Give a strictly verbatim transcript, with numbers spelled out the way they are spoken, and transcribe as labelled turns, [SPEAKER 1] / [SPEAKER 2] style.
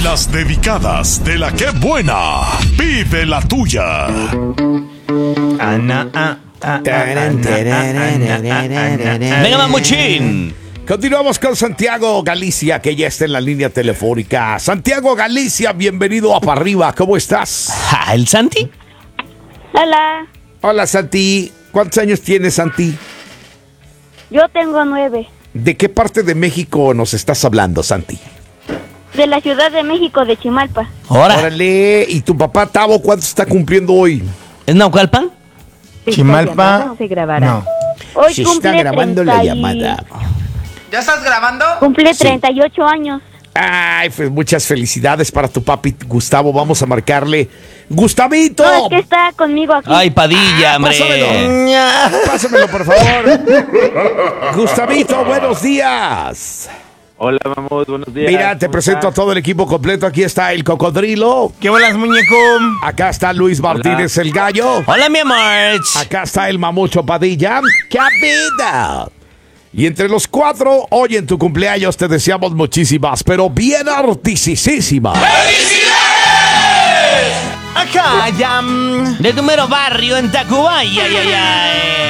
[SPEAKER 1] Las dedicadas de la que buena. Vive la tuya.
[SPEAKER 2] Ana, ah, ah, Venga, mamuchín.
[SPEAKER 3] Continuamos con Santiago Galicia, que ya está en la línea telefónica. Santiago Galicia, bienvenido a Pa' Arriba. ¿Cómo estás?
[SPEAKER 2] Ah, ¿el Santi?
[SPEAKER 4] Hola,
[SPEAKER 3] Hola, Santi. ¿Cuántos años tienes, Santi?
[SPEAKER 4] yo tengo nueve.
[SPEAKER 3] ¿De qué parte de México nos estás hablando, Santi?
[SPEAKER 4] De la Ciudad de México, de Chimalpa.
[SPEAKER 2] Ahora,
[SPEAKER 3] Órale. ¿Y tu papá, Tavo, cuánto está cumpliendo hoy?
[SPEAKER 2] ¿es Naucalpan?
[SPEAKER 5] Chimalpa.
[SPEAKER 4] Se grabará.
[SPEAKER 5] No.
[SPEAKER 4] Hoy
[SPEAKER 3] Se
[SPEAKER 4] cumple
[SPEAKER 3] está grabando la
[SPEAKER 4] treinta y-
[SPEAKER 3] llamada.
[SPEAKER 5] ¿Ya estás grabando?
[SPEAKER 4] Cumple
[SPEAKER 3] Sí.
[SPEAKER 4] treinta y ocho años.
[SPEAKER 3] Ay, pues muchas felicidades para tu papi, Gustavo. Vamos a marcarle. ¡Gustavito!
[SPEAKER 4] No, es que está conmigo aquí.
[SPEAKER 2] Ay, Padilla, hombre.
[SPEAKER 3] pásamelo. Pásamelo, por favor. Gustavito, buenos días.
[SPEAKER 6] Hola, vamos, buenos días.
[SPEAKER 3] Mira, te
[SPEAKER 6] ¿Cómo
[SPEAKER 3] presento a
[SPEAKER 6] estás?
[SPEAKER 3] todo el equipo completo. Aquí está el Cocodrilo.
[SPEAKER 5] ¿Qué bolas, muñeco?
[SPEAKER 3] Acá está Luis Martínez, el Gallo.
[SPEAKER 2] Hola, mi amor.
[SPEAKER 3] Acá está el Mamucho Padilla. ¡Qué vida! Y entre los cuatro, hoy en tu cumpleaños te deseamos muchísimas, pero bien artisísimas.
[SPEAKER 5] Acá, ya. mm,
[SPEAKER 2] De tu mero barrio en Tacubaya, ay, ay, ay.